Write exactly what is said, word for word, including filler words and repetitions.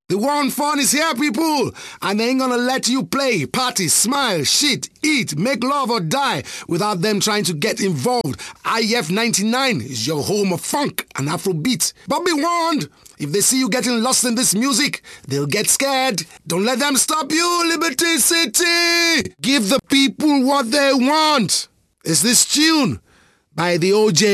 The war on fun is here, people, and they ain't gonna let you play, party, smile, shit, eat, make love or die without them trying to get involved. I F ninety-nine is your home of funk and Afrobeat. But be warned, if they see you getting lost in this music, they'll get scared. Don't let them stop you, Liberty City! Give the people what they want. It's this tune by the O J